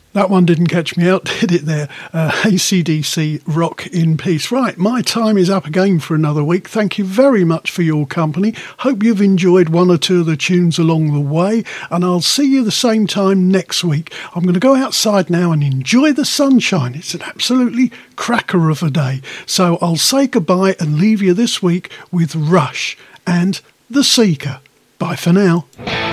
That one didn't catch me out, did it there? AC/DC, Rock in Peace. Right, my time is up again for another week. Thank you very much for your company. Hope you've enjoyed one or two of the tunes along the way, and I'll see you the same time next week. I'm going to go outside now and enjoy the sunshine. It's an absolutely cracker of a day. So I'll say goodbye and leave you this week with Rush and The Seeker. Bye for now.